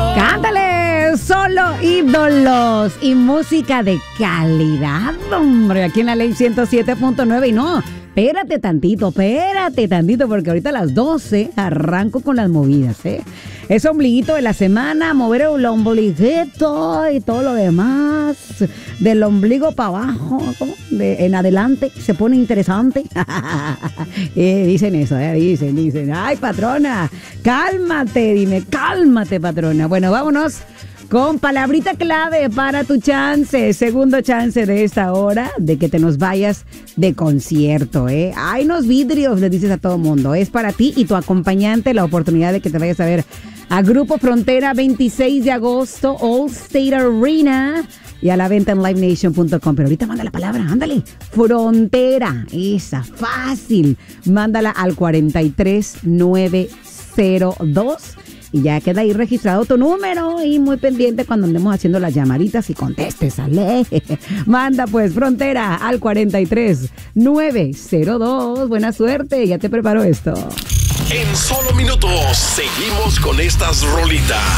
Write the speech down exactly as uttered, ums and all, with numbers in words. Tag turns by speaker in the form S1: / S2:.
S1: Cántale, solo ídolos y música de calidad, hombre, aquí en la ley ciento siete punto nueve. Y no, espérate tantito, espérate tantito, porque ahorita a las doce arranco con las movidas, ¿eh? Es ombliguito de la semana, mover el ombliguito y todo lo demás. Del ombligo para abajo, ¿cómo? De, en adelante, se pone interesante. eh, dicen eso, eh, dicen, dicen. Ay, patrona, cálmate, dime, cálmate, patrona. Bueno, vámonos con palabrita clave para tu chance, segundo chance de esta hora de que te nos vayas de concierto, ¿eh? Hay unos vidrios, le dices a todo mundo. Es para ti y tu acompañante la oportunidad de que te vayas a ver a Grupo Frontera veintiséis de agosto, All State Arena, y a la venta en live nation punto com. Pero ahorita manda la palabra, ándale, Frontera, esa, fácil. Mándala al cuarenta y tres nueve cero dos. Y ya queda ahí registrado tu número y muy pendiente cuando andemos haciendo las llamaditas y contestes, sale. Manda pues Frontera al cuarenta y tres nueve cero dos. Buena suerte, ya te preparo esto.
S2: En solo minutos seguimos con estas rolitas.